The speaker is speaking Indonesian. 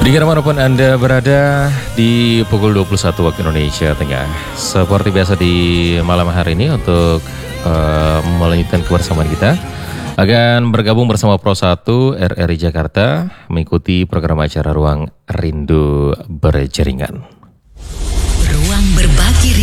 Dimanapun Anda berada di pukul 21 waktu Indonesia Tengah. Seperti biasa di malam hari ini untuk melanjutkan kebersamaan kita akan bergabung bersama Pro 1 RRI Jakarta mengikuti program acara Ruang Rindu Berjaringan. Ruang berbagi